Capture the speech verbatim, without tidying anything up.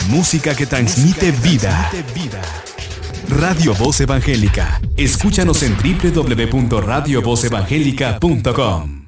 música que transmite vida. Radio Voz Evangélica. Escúchanos en doble u doble u doble u punto radio voz evangélica punto com.